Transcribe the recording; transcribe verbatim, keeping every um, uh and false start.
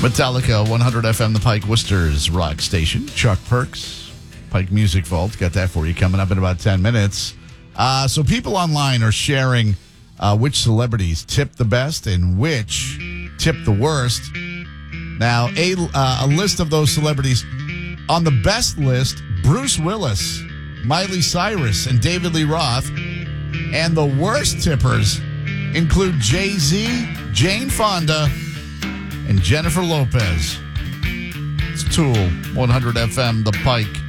Metallica, one hundred F M, the Pike Worcester's rock station. Chuck Perks, Pike Music Vault. Got that for you coming up in about ten minutes. Uh, so people online are sharing uh, which celebrities tip the best and which tip the worst. Now, a, uh, a list of those celebrities. On the best list, Bruce Willis, Miley Cyrus, and David Lee Roth. And the worst tippers include Jay-Z, Jane Fonda, and Jennifer Lopez. It's Tool, one hundred F M, The Pike.